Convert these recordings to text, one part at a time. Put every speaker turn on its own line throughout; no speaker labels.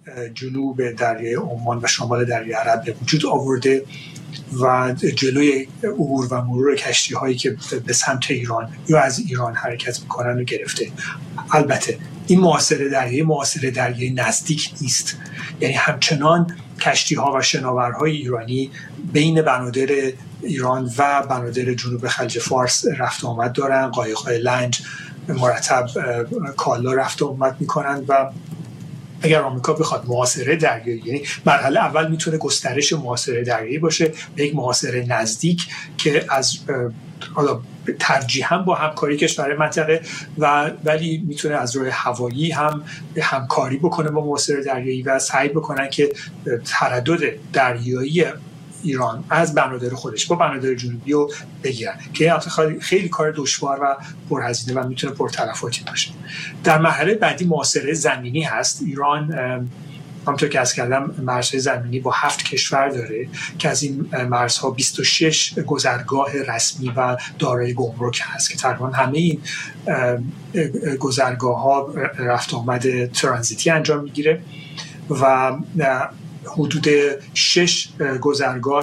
جنوب دریای عمان و شمال دریای عرب به وجود آورده و جلوی عبور و مرور کشتی هایی که به سمت ایران یا از ایران حرکت میکنن رو گرفته. البته این محاصره دریایی نزدیک نیست، یعنی همچنان کشتی ها و شناورهای ایرانی بین بنادر ایران و بنادر جنوب خلیج فارس رفت و آمد دارن، قایق‌های لنج مرتب کالا رفت و آمد میکنن و اگر آمریکا بخواد محاصره دریایی، یعنی مرحله اول میتونه گسترش محاصره دریایی باشه به یک محاصره نزدیک که از ترجیحاً با همکاری کشورهای منطقه ولی میتونه از روی هوایی هم همکاری بکنه با محاصره دریایی و سعی بکنن که تردد دریایی ایران از بنادر خودش با بنادر جنوبی رو بگیرن که خیلی کار دشوار و پرهزینه و میتونه پرتلفاتی باشه. در مرحله بعدی محاصره زمینی هست. ایران همونطور که عرض کردم مرزهای زمینی با 7 کشور داره که از این مرزها 26 گذرگاه رسمی و دارای گمرک هست که تقریبا همه این گذرگاه ها رفت آمد ترانزیتی انجام میگیره و حدود 6 گذرگاه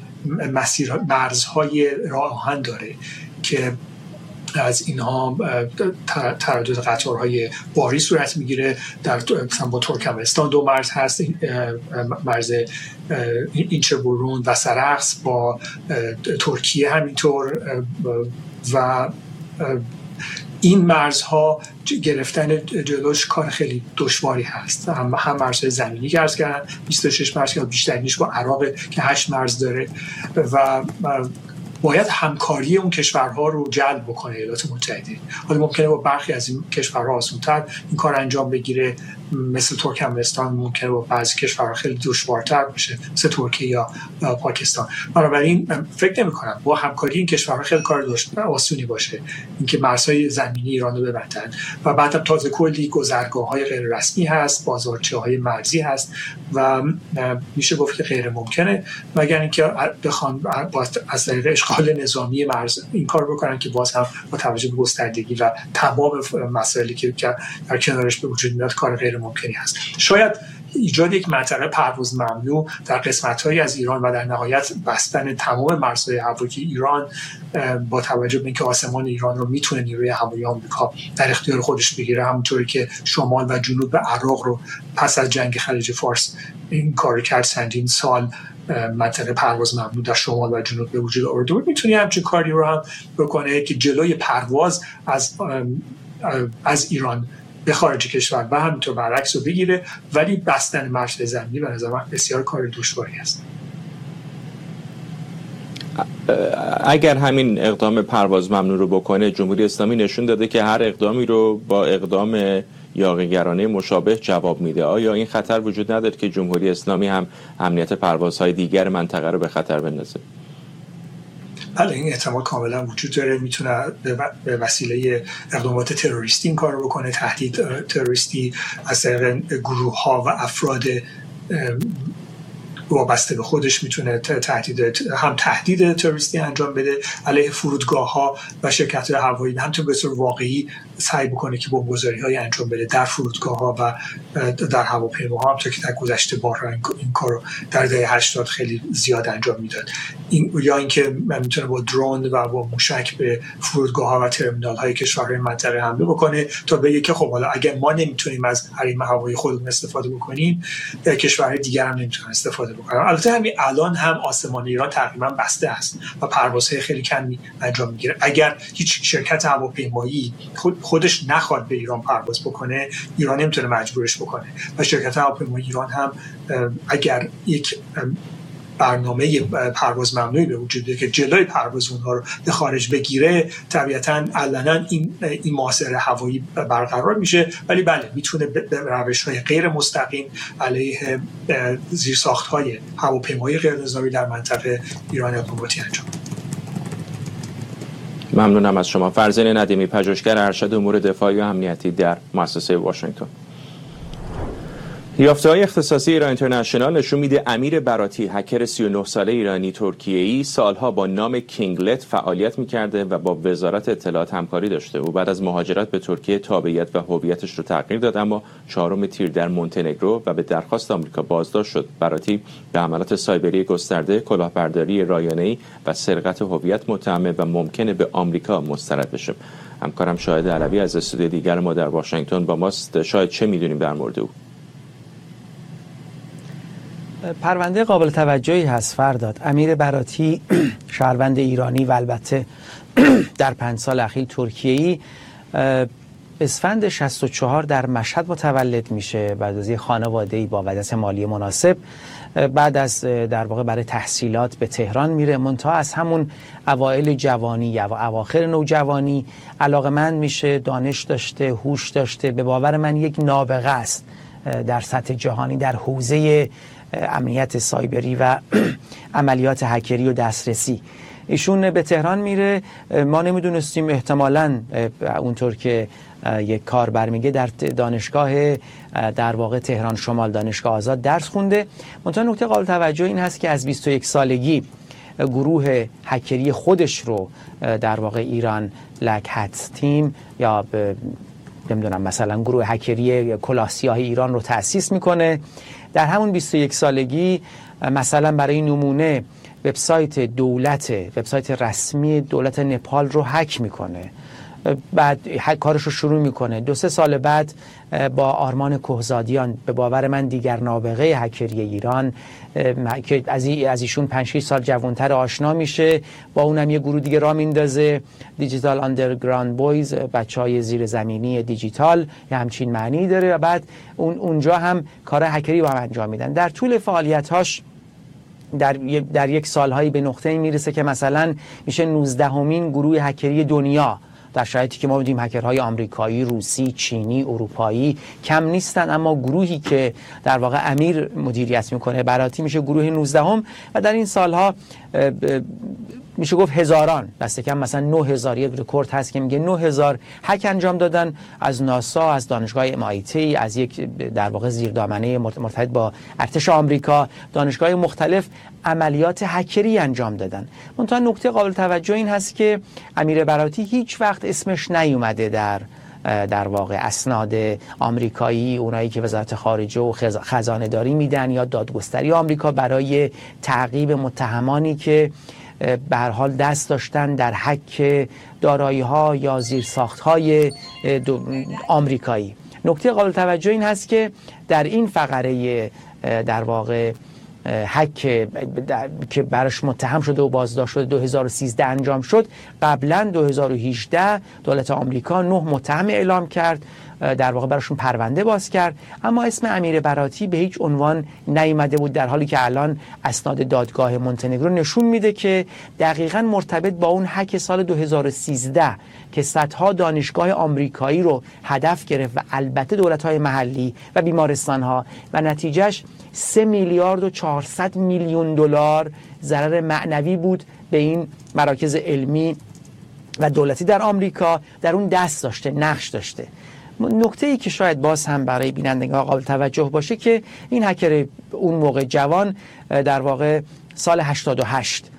مرزهای راه آهن داره که از اینها تردد قطارهای باری صورت میگیره. مثلا با ترکمنستان 2 مرز هست، مرز اینچه‌برون و سرخس، با ترکیه همینطور و این مرزها گرفتن جلوش کار خیلی دشواری هست. هم مرزهای زمینی که عرض کردن 26 مرز که بیشترینش با عراق که 8 مرز داره و باید همکاری اون کشورها رو جلب بکنه ایالات متحده. حالا ممکنه با برخی از این کشورها آسان‌تر این کار انجام بگیره، مثل ترکمنستان ممکنه با بعضی کشورها خیلی دشوارتر باشه مثل ترکیه یا پاکستان. بنابراین فکر نمی‌کنم با همکاری این کشورها خیلی کار آسونی باشه اینکه مرزهای زمینی ایران رو ببندن. و بعد هم تازه کلی گذرگاه‌های غیر رسمی هست، بازارچه‌های مرزی هست و میشه گفت که غیر ممکنه مگر اینکه بخوان از طریق اشغال نظامی مرز این کار بکنن که باز هم با توجه به گستردگی و تمام مسائلی که در کنارش به وجود میاد کار غیر ممکنی هست. شاید ایجاد یک منطقه پرواز ممنوع در قسمت‌هایی از ایران و در نهایت بستن تمام مرزهای هوایی ایران با توجه به اینکه آسمان ایران رو میتونه نیروی هوایی آمریکا در اختیار خودش بگیره، همونطوری که شمال و جنوب عراق رو پس از جنگ خلیج فارس این کار کرد، چندین سال منطقه پرواز ممنوع در شمال و جنوب به وجود آورده بود، میتونه همچین کاری رو هم بکنه که جلوی پرواز از ایران به خارج کشور و همینطور برعکس رو بگیره، ولی بستن مرزهای زمینی به نظر من بسیار کار دشواری است.
اگر همین اقدام پرواز ممنوع رو بکنه، جمهوری اسلامی نشون داده که هر اقدامی رو با اقدام یاغیگرانه مشابه جواب میده. آیا این خطر وجود نداره که جمهوری اسلامی هم امنیت پروازهای دیگر منطقه رو به خطر بندازه؟
بله، این احتمال کاملا وجود داره. میتونه به وسیله اقدامات تروریستی این کار رو بکنه، تهدید تروریستی از طریق گروه ها و افراد وابسته به خودش میتونه تهدید تروریستی انجام بده علیه فرودگاه‌ها و شرکت‌های هوایی، همونطور به صورت واقعی سعی بکنه که بمبگذاری‌های انجام بده در فرودگاه‌ها و در هواپیماها، همونطور که در گذشته بارها این کارو در دهه 80 خیلی زیاد انجام میداد. یا اینکه میتونه با درون و با موشک به فرودگاه‌ها و ترمینال‌های کشورهای منطقه حمله بکنه تا بگه که خب حالا اگر ما نمیتونیم از حریم هوایی خودمون استفاده بکنیم، کشورهای دیگر هم نمیتونن استفاده بکنن. البته همین الان هم آسمان ایران تقریبا بسته است و پروازهای خیلی کمی انجام میگیره. اگر هیچ شرکت هواپیمایی خودش نخواد به ایران پرواز بکنه، ایران نمیتونه مجبورش بکنه و شرکت هواپیمایی ایران هم اگر یک برنامه پرواز ممنوعی به وجود بیاره که جلوی پرواز اونها رو به خارج بگیره، طبیعتاً علنا این محاصره هوایی برقرار میشه، ولی بله میتونه به روش‌های غیر مستقیم علیه زیرساخت‌های هواپیمایی غیر نظامی در منطقه ایران اقداماتی انجام بده.
ممنونم از شما. فرزین ندیمی، پژوهشگر ارشد امور دفاعی و امنیتی در مؤسسه واشنگتن. یافته‌های اختصاصی ایران اینترنشنال نشون میده امیر براتی، هکر 39 ساله ایرانی ترکیه‌ای، سالها با نام کینگلت فعالیت می‌کرده و با وزارت اطلاعات همکاری داشته. او بعد از مهاجرت به ترکیه تابعیت و هویتش رو تغییر داد، اما 4 تیر در مونتنگرو و به درخواست آمریکا بازداشت شد. براتی به حملات سایبری گسترده، کلاهبرداری رایانه‌ای و سرقت هویت متهمه و ممکنه به آمریکا مسترد بشه. همکارم شاهد علوی از استودیو دیگر ما در واشنگتن با ماست. شاهد، چه می‌دونیم در مورد او؟
پرونده قابل توجهی هست فرداد. امیر براتی شهروند ایرانی و البته در 5 سال اخیر ترکیه‌ای، اسفند 64 در مشهد متولد میشه، بعد از یک خانواده‌ای با وضعیت مالی مناسب. بعد از در واقع برای تحصیلات به تهران میره، منتها از همون اوایل جوانی یا اواخر نوجوانی علاقمند میشه، دانش داشته، هوش داشته، به باور من یک نابغه است در سطح جهانی در حوزه امنیت سایبری و عملیات هکری و دسترسی. ایشون به تهران میره. ما نمیدونستیم، احتمالاً اونطور که یک کاربر میگه در دانشگاه در واقع تهران شمال، دانشگاه آزاد درس خونده. منتها نکته قابل توجه این هست که از 21 سالگی گروه هکری خودش رو در واقع ایران بلک هت تیم یا نمیدونم مثلا گروه هکری کلاه سیاه ایران رو تأسیس میکنه. در همون 21 سالگی مثلا برای نمونه وبسایت رسمی دولت نپال رو هک میکنه. بعد کارش رو شروع میکنه. 2-3 سال بعد با آرمان کهزادیان، به باور من دیگر نابغه هکری ایران که از ایشون 5-6 سال جوانتر، آشنا میشه. با اونم یه گروه دیگه راه میندازه، دیجیتال آندرگراند بویز، بچهای زیرزمینی دیجیتال، یه همچین معنی داره. و بعد اونجا هم کار هکری با هم انجام میدن. در طول فعالیت‌هاش در یک سالهایی به نقطه‌ای میرسه که مثلا میشه 19مین گروه هکری دنیا، در شرایطی که ما می‌دونیم هکرهای آمریکایی، روسی، چینی، اروپایی کم نیستن، اما گروهی که در واقع امیر مدیریت میکنه براتی میشه گروه 19ام. و در این سالها میشه گفت هزاران، دست کم مثلا 9000 یک رکورد هست که میگه 9000 هک انجام دادن، از ناسا، از دانشگاه MIT، از یک در واقع زیردامنه مرتبط با ارتش آمریکا، دانشگاه مختلف عملیات هکری انجام دادن. منتها نکته قابل توجه این هست که امیر براتی هیچ وقت اسمش نیومده در واقع اسناد آمریکایی، اونایی که وزارت خارجه و خزانه داری میدن یا دادگستری آمریکا برای تعقیب متهمانی که به هر حال دست داشتن در هک دارایی‌ها یا زیرساخت‌های آمریکایی. نکته قابل توجه این هست که در این فقره در واقع هک که براش متهم شده و بازداشت شده 2013 انجام شد، قبلا 2018 دولت آمریکا 9 متهم اعلام کرد، در واقع براشون پرونده باز کرد، اما اسم امیر براتی به هیچ عنوان نیامده بود، در حالی که الان اسناد دادگاه مونتنگرو نشون میده که دقیقاً مرتبط با اون هک سال 2013 که صدها دانشگاه آمریکایی رو هدف گرفت و البته دولت‌های محلی و بیمارستان‌ها، و نتیجهش 3 میلیارد و 400 میلیون دلار ضرر معنوی بود به این مراکز علمی و دولتی در آمریکا. در اون دست داشته، نقش داشته. نکته‌ای که شاید باز هم برای بینندگان قابل توجه باشه که این هکر اون موقع جوان در واقع سال 88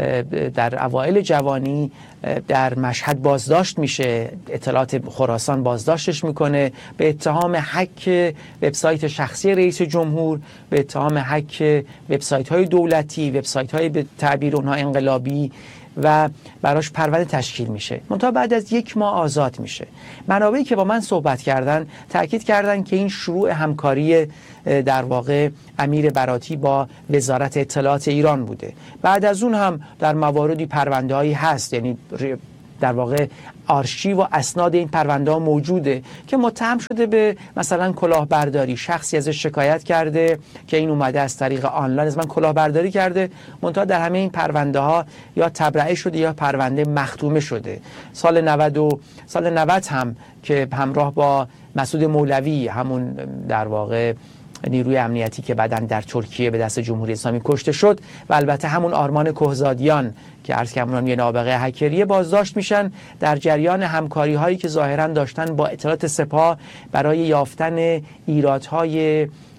در اوایل جوانی در مشهد بازداشت میشه، اطلاعات خراسان بازداشتش میکنه به اتهام هک وبسایت شخصی رئیس جمهور، به اتهام هک وبسایت‌های دولتی، وبسایت‌های به تعبیر اونها انقلابی، و براش پرونده تشکیل میشه. منتها بعد از 1 ماه آزاد میشه. منابعی که با من صحبت کردن تاکید کردن که این شروع همکاری در واقع امیر براتی با وزارت اطلاعات ایران بوده. بعد از اون هم در مواردی پرونده‌هایی هست، یعنی در واقع آرشیو و اسناد این پرونده ها موجوده که متهم شده به مثلا کلاهبرداری. شخصی ازش شکایت کرده که این اومده از طریق آنلاین از من کلاهبرداری کرده، منتها در همه این پرونده ها یا تبرئه شده یا پرونده مختومه شده. سال 90 هم که همراه با مسعود مولوی، همون در واقع نیروی امنیتی که بعداً در ترکیه به دست جمهوری اسلامی کشته شد، و البته همون آرمان کهزادیان که عرض کردم یه نابغه هکری، بازداشت میشن در جریان همکاری هایی که ظاهراً داشتن با اطلاعات سپاه برای یافتن ایرادهای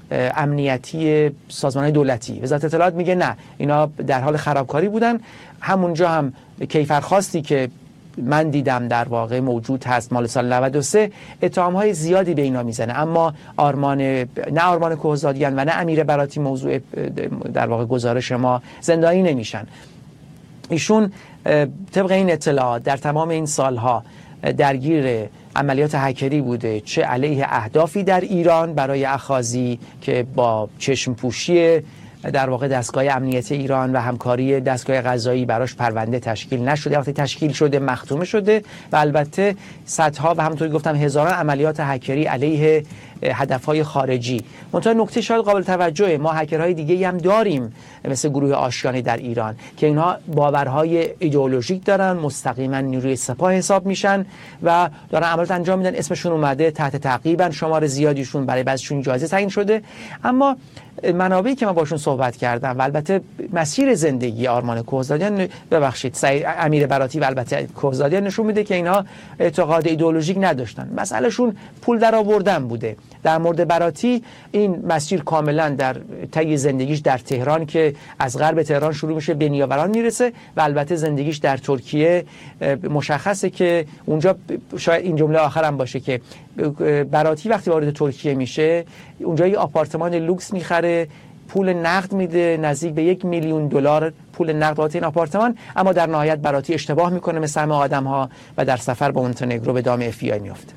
امنیتی سازمان دولتی. وزارت اطلاعات میگه نه، اینا در حال خرابکاری بودن. همونجا هم کیفرخواستی که من دیدم در واقع موجود هست مال سال 93، اتهام‌های زیادی به اینا میزنه، اما نه آرمان کهزادیان و نه امیر براتی موضوع در واقع گزارش ما زندانی نمیشن. ایشون طبق این اطلاعات در تمام این سالها درگیر عملیات هکری بوده، چه علیه اهدافی در ایران برای اخاذی که با چشم پوشی در واقع دستگاه امنیتی ایران و همکاری دستگاه قضایی براش پرونده تشکیل نشده، وقتی تشکیل شده مختومه شده، و البته صدها و همونطوری گفتم هزاران عملیات هکری علیه هدفهای خارجی. منتها نکته شاید قابل توجهه، ما هکرهای دیگه هم داریم مثل گروه آشیانه در ایران که اینها باورهای ایدئولوژیک دارن، مستقیما نیروی سپاه حساب میشن و دارن عملیات انجام میدن، اسمشون اومده، تحت تعقیبن، شمار زیادیشون برای بعضیشون جایزه تعیین شده. اما منابعی که من باشون صحبت کردم و البته مسیر زندگی آرمان کهزادیان، امیر براتی و البته کهزادیان نشون میده که اینها اعتقاد ایدئولوژیک نداشتن، مسئلهشون پول در آوردن بوده. در مورد براتی این مسیر کاملا در طی زندگیش در تهران که از غرب تهران شروع میشه به نیاوران میرسه و البته زندگیش در ترکیه مشخصه که اونجا، شاید این جمله آخرم باشه که براتی وقتی وارد ترکیه میشه اونجا یه آپارتمان لوکس میخره، پول نقد میده، نزدیک به $1,000,000 پول نقد بابت این آپارتمان، اما در نهایت براتی اشتباه میکنه مثل همه آدم‌ها و در سفر به مونتنگرو به دام FBI میفته.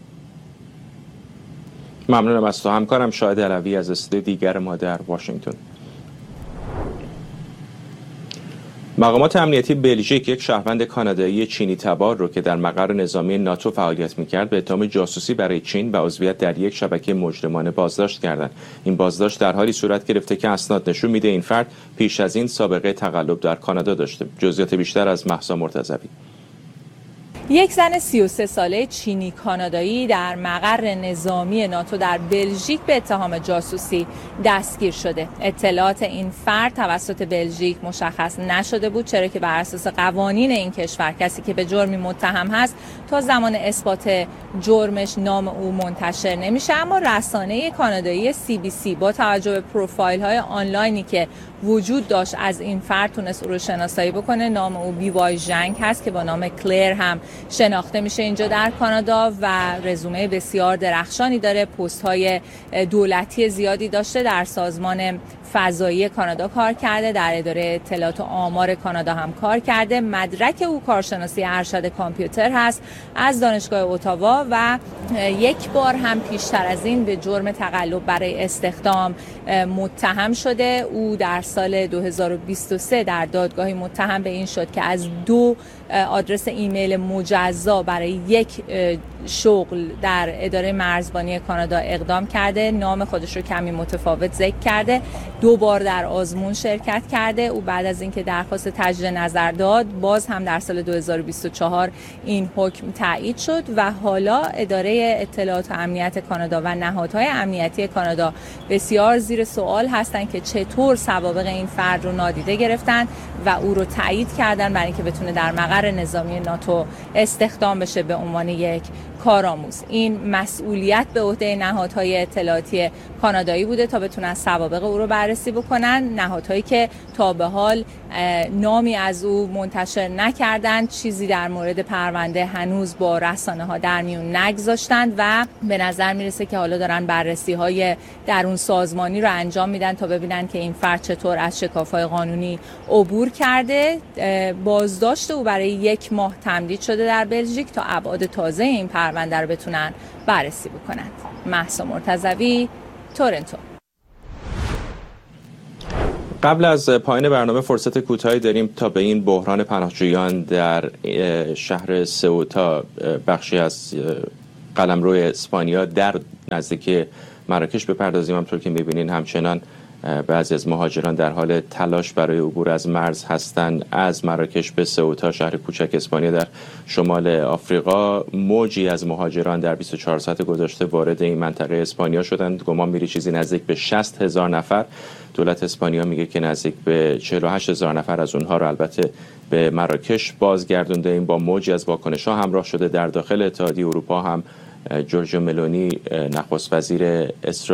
ممنونم از تو. همکارم شاهد علوی از استودیو دیگر ما در واشنگتن. مقامات امنیتی بلژیک یک شهروند کانادایی چینی تبار رو که در مقر نظامی ناتو فعالیت می‌کرد به اتهام جاسوسی برای چین و عضویت در یک شبکه مجرمانه بازداشت کردند. این بازداشت در حالی صورت گرفته که اسناد نشون میده این فرد پیش از این سابقه تقلب در کانادا داشته. جزئیات بیشتر از مهسا مرتضوی.
یک زن 33 ساله چینی کانادایی در مقر نظامی ناتو در بلژیک به اتهام جاسوسی دستگیر شده. اطلاعات این فرد توسط بلژیک مشخص نشده بود، چرا که بر اساس قوانین این کشور کسی که به جرمی متهم هست تا زمان اثبات جرمش نام او منتشر نمیشه. اما رسانه کانادایی CBC با توجه به پروفایل های آنلاینی که وجود داشت از این فرد تونست او رو شناسایی بکنه. نام او بیوای ژنگ هست که با نام کلر هم شناخته میشه اینجا در کانادا و رزومه بسیار درخشانی داره. پست های دولتی زیادی داشته، در سازمان فضایی کانادا کار کرده، در اداره اطلاعات و آمار کانادا هم کار کرده. مدرک او کارشناسی ارشد کامپیوتر هست از دانشگاه اتاوا و یک بار هم پیشتر از این به جرم تقلب برای استخدام متهم شده. او در سال 2023 در دادگاهی متهم به این شد که از 2 آدرس ایمیل مجزا برای یک شغل در اداره مرزبانی کانادا اقدام کرده، نام خودش رو کمی متفاوت ذکر کرده، 2 بار در آزمون شرکت کرده. او بعد از اینکه درخواست تجدید نظر داد، باز هم در سال 2024 این حکم تایید شد و حالا اداره اطلاعات و امنیت کانادا و نهادهای امنیتی کانادا بسیار زیر سوال هستند که چطور سوابق این فرد رو نادیده گرفتن و او رو تایید کردن برای اینکه بتونه در مقر نظامی ناتو استخدام بشه به عنوان یک کارآموز. این مسئولیت به عهده نهادهای اطلاعاتی کانادایی بوده تا بتونن سوابق او رو بررسی بکنن، نهادهایی که تا به حال نامی از او منتشر نکردند، چیزی در مورد پرونده هنوز با رسانه‌ها در میون نگذاشتند و به نظر میرسه که حالا دارن بررسی‌های درون سازمانی رو انجام میدن تا ببینن که این فرد چطور از شکاف‌های قانونی عبور کرده. بازداشت او برای 1 ماه تمدید شده در بلژیک تا ابعاد تازه این پرونده رو بتونن بررسی بکنند. مهسا مرتضوی، تورنتو.
قبل از پایان برنامه فرصت کوتاهی داریم تا به این بحران پناهجویان در شهر سئوتا، بخشی از قلمرو اسپانیا در نزدیکی مراکش بپردازیم. همونطور که می‌بینین همچنان بعضی از مهاجران در حال تلاش برای عبور از مرز هستند از مراکش به سئوتا، شهر کوچک اسپانیا در شمال آفریقا. موجی از مهاجران در 24 ساعت گذشته وارد این منطقه اسپانیا شدند. گمان می‌ره چیزی نزدیک به 60,000 نفر. دولت اسپانیا میگه که نزدیک به 48,000 نفر از اونها رو البته به مراکش بازگردونده. این با موجی از واکنش‌ها همراه شده. در داخل اتحادیه اروپا هم جورجیا ملونی نخست وزیر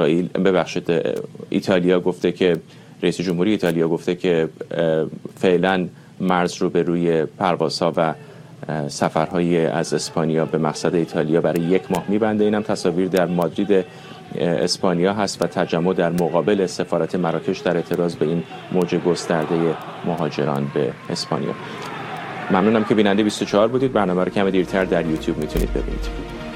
ایتالیا گفته که رئیس جمهوری ایتالیا گفته که فعلا مرز رو به روی پروازها و سفرهای از اسپانیا به مقصد ایتالیا برای 1 ماه میبنده. اینم تصاویر در مادرید اسپانیا هست و تجمع در مقابل سفارت مراکش در اعتراض به این موج گسترده مهاجران به اسپانیا. ممنونم که بیننده 24 بودید. برنامه رو کم دیرتر در یوتیوب میتونید ببینید.